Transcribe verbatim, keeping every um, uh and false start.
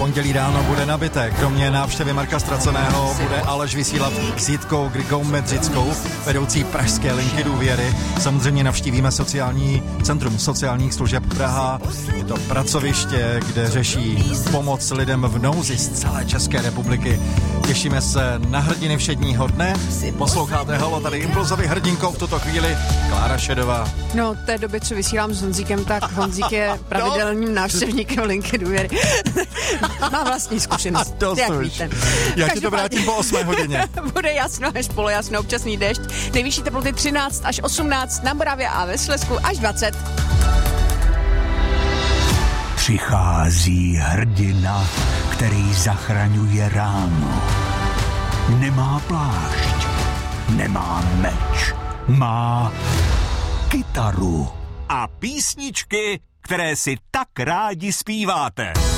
pondělí ráno bude nabité. Kromě návštěvy Marka Ztraceného bude Aleš vysílat s Jitkou Grigou Medřickou, vedoucí pražské linky důvěry. Samozřejmě navštívíme sociální centrum sociálních služeb Praha. Je to pracoviště, kde řeší pomoc lidem v nouzi z celé České republiky. Těšíme se na hrdiny všedního dne. Posloucháte Halo, tady Impulzový hrdinkou v tuto chvíli Klára Šedová. No, té doby, co vysílám s Honzíkem, tak Honzík je pravidelným návštěvníkem linky důvěry. Má vlastní zkušenost, jak víte. Já ti to vrátím po osmé hodině. Bude jasno až polojasno, občasný déšť. Nejvyšší teploty třináct až osmnáct, na Moravě a ve Slezsku až dvacet. Přichází hrdina, který zachraňuje ráno. Nemá plášť, nemá meč, má kytaru a písničky, které si tak rádi zpíváte.